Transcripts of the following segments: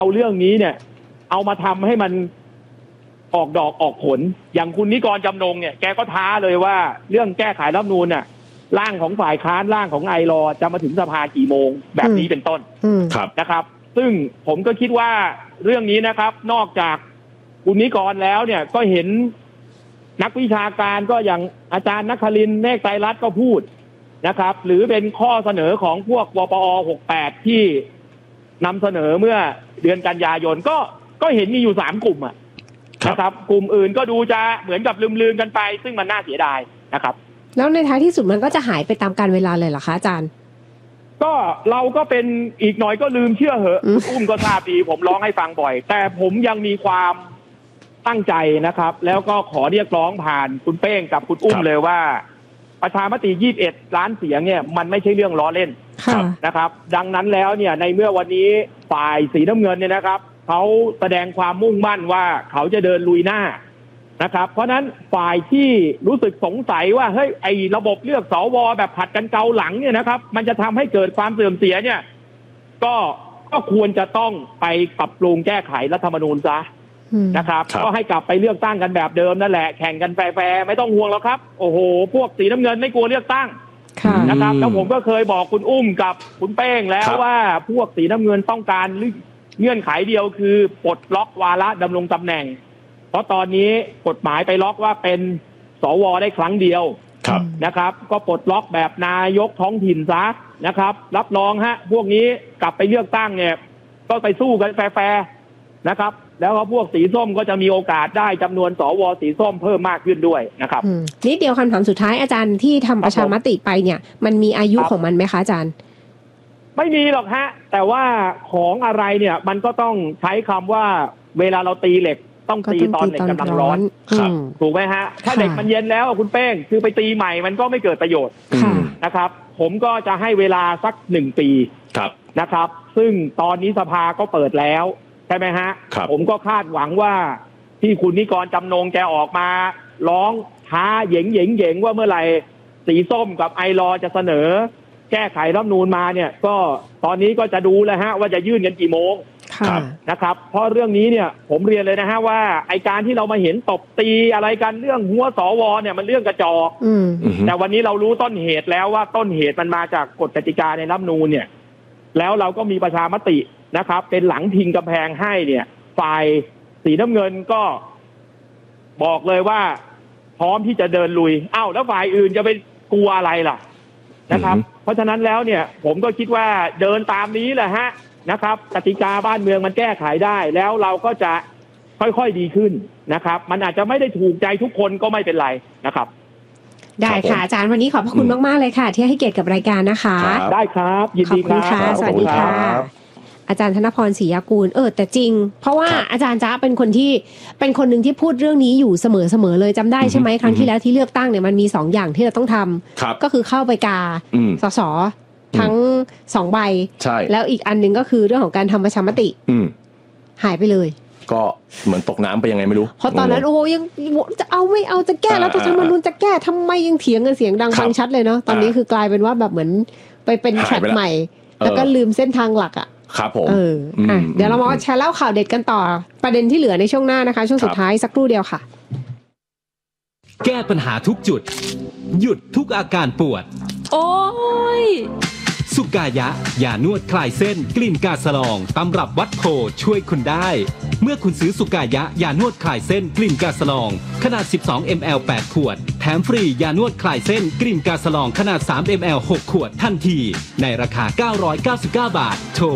เอาเรื่องนี้เนี่ยเอามาทำให้มันออกดอกออกผลอย่างคุณนิกรจำนงเนี่ยแกก็ท้าเลยว่าเรื่องแก้ไขรัฐธรรมนูญน่ะร่างของฝ่ายค้านร่างของไอรอจะมาถึงสภากี่โมงแบบนี้เป็นต้นนะครับซึ่งผมก็คิดว่าเรื่องนี้นะครับนอกจากคุณนิกรแล้วเนี่ยก็เห็นนักวิชาการก็อย่างอาจารย์นครินทร์เมฆไตรรัตน์ก็พูดนะครับหรือเป็นข้อเสนอของพวกวปอ68ที่นำเสนอเมื่อเดือนกันยายนก็เห็นมีอยู่3กลุ่มนะครับกลุ่มอื่นก็ดูจะเหมือนกับลืมๆกันไปซึ่งมันน่าเสียดายนะครับแล้วในท้ายที่สุดมันก็จะหายไปตามกาลเวลาเลยเหรอคะอาจารย์ก็เราก็เป็นอีกหน่อยก็ลืมเชื่อเหอะอุ้มก็ทราบดีผมร้องให้ฟังบ่อยแต่ผมยังมีความตั้งใจนะครับแล้วก็ขอเรียกร้องผ่านคุณเป้งกับคุณอุ้มเลยว่าประชามติ21ล้านเสียงเนี่ยมันไม่ใช่เรื่องล้อเล่นนะครับดังนั้นแล้วเนี่ยในเมื่อวันนี้ฝ่ายสีน้ำเงินเนี่ยนะครับเขาแสดงความมุ่งมั่นว่าเขาจะเดินลุยหน้านะครับเพราะนั้นฝ่ายที่รู้สึกสงสัยว่าเฮ้ยไอ้ระบบเลือกสวแบบผัดกันเกาหลังเนี่ยนะครับมันจะทำให้เกิดความเสื่อมเสียเนี่ยก็ควรจะต้องไปปรับปรุงแก้ไขรัฐธรรมนูญซะนะครับก็ให้กลับไปเลือกตั้งกันแบบเดิมนั่นแหละแข่งกันแฟร์ไม่ต้องห่วงแล้วครับโอ้โหพวกสีน้ำเงินไม่กลัวเลือกตั้งนะครับแล้วผมก็เคยบอกคุณอุ้มกับคุณเป้งแล้วว่าพวกสีน้ำเงินต้องการเงื่อนไขเดียวคือปลดล็อกวาระดำรงตำแหน่งเพราะตอนนี้กฎหมายไปล็อกว่าเป็นสวได้ครั้งเดียวนะครับก็ปลดล็อกแบบนายกท้องถิ่นซะนะครับรับรองพวกนี้กลับไปเลือกตั้งเนี่ยก็ไปสู้กันแฟร์นะครับแล้วก็พวกสีส้มก็จะมีโอกาสได้จำนวนสวสีส้มเพิ่มมากขึ้นด้วยนะครับนิดเดียวคำถามสุดท้ายอาจารย์ที่ทำประชามติไปเนี่ยมันมีอายุของมันไหมคะอาจารย์ไม่มีหรอกแต่ว่าของอะไรเนี่ยมันก็ต้องใช้คำว่าเวลาเราตีเหล็กต้องตีตอนเหล็กกำลังร้อนถูกไหมถ้าเหล็กมันเย็นแล้วคุณเป้งคือไปตีใหม่มันก็ไม่เกิดประโยชน์นะครับผมก็จะให้เวลาสัก1 ปีนะครับซึ่งตอนนี้สภาก็เปิดแล้วใช่ไหมผมก็คาดหวังว่าที่คุณนิกรจำนงแกออกมาร้องท้าเหย่งว่าเมื่อไหร่สีส้มกับไอรอจะเสนอแก้ไขรัฐธรรมนูญมาเนี่ยก็ตอนนี้ก็จะดูแล้วว่าจะยื่นกันกี่โมงนะครับเพราะเรื่องนี้เนี่ยผมเรียนเลยว่าไอการที่เรามาเห็นตบตีอะไรกันเรื่องหัวสวเนี่ยมันเรื่องกระจอกแต่วันนี้เรารู้ต้นเหตุแล้วว่าต้นเหตุมันมาจากกฎกติกาในรัฐธรรมนูญเนี่ยแล้วเราก็มีประชามตินะครับเป็นหลังพิงกำแพงให้เนี่ยฝ่ายสีน้ำเงินก็บอกเลยว่าพร้อมที่จะเดินลุยแล้วฝ่ายอื่นจะไปกลัวอะไรล่ะนะครับเพราะฉะนั้นแล้วเนี่ยผมก็คิดว่าเดินตามนี้แหละนะครับกติกาบ้านเมืองมันแก้ไขได้แล้วเราก็จะค่อยๆดีขึ้นนะครับมันอาจจะไม่ได้ถูกใจทุกคนก็ไม่เป็นไรนะครับได้ค่ะอาจารย์วันนี้ขอบพระคุณมากๆเลยค่ะที่ให้เกียรติกับรายการนะคะได้ครับยินดีครับสวัสดีค่ะอาจารย์ธนพร ศรียากูลแต่จริงเพราะว่าอาจารย์จ๊ะเป็นคนหนึ่งที่พูดเรื่องนี้อยู่เสมอเลยจำได้ใช่ไหมครั้งที่แล้วที่เลือกตั้งเนี่ยมันมี2 อย่างที่เราต้องทำก็คือเข้าไปกาสสทั้ง2 ใบแล้วอีกอันนึงก็คือเรื่องของการทำประชามติหายไปเลยก็เหมือนตกน้ำไปยังไงไม่รู้เพราะตอนนั้นยังจะเอาไม่เอาจะแก้แล้วรัฐธรรมนูญจะแก้ทำไมยังเถียงกันเสียงดังฟังชัดเลยเนาะตอนนี้คือกลายเป็นว่าแบบเหมือนไปเป็นแทร็กใหม่แล้วก็ลืมเส้นทางหลักครับผมเดี๋ยวเรามาแชร์เล่าข่าวเด็ดกันต่อประเด็นที่เหลือในช่วงหน้านะคะช่วงสุดท้ายสักครู่เดียวค่ะแก้ปัญหาทุกจุดหยุดทุกอาการปวดโอ้ยสุกายะยานวดคลายเส้นกลิ่นกาสลองตำรับวัดโพช่วยคุณได้เมื่อคุณซื้อสุกายะยานวดคลายเส้นกลิ่นกาสลองขนาด12 ml 8 ขวดแถมฟรียานวดคลายเส้นกลิ่นกาสลองขนาด3 ml 6 ขวดทันทีในราคา999 บาทโทร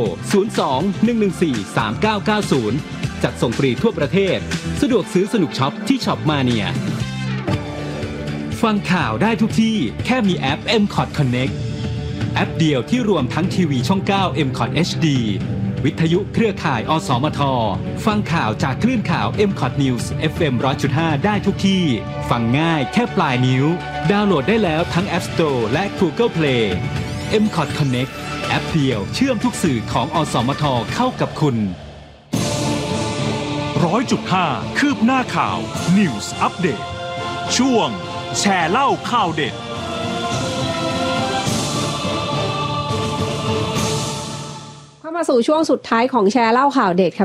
02-114-3990จัดส่งฟรีทั่วประเทศสะดวกซื้อสนุกช็อปที่ช็อปมาเนียฟังข่าวได้ทุกที่แค่มีแอป MCOT Connect แอปเดียวที่รวมทั้งทีวีช่อง 9 MCOT HD วิทยุเครือข่ายอสมทฟังข่าวจากคลื่นข่าว MCOT News FM 100.5 ได้ทุกที่ฟังง่ายแค่ปลายนิ้วดาวน์โหลดได้แล้วทั้ง App Store และ Google Play MCOT Connect แอปเดียวเชื่อมทุกสื่อของอสมทเข้ากับคุณ 100.5 คืบหน้าข่าว News Update ช่วงแชร์เล่าข่าวเด็ดความมาสู่ช่วงสุดท้ายของแชร์เล่าข่าวเด็ดค่ะ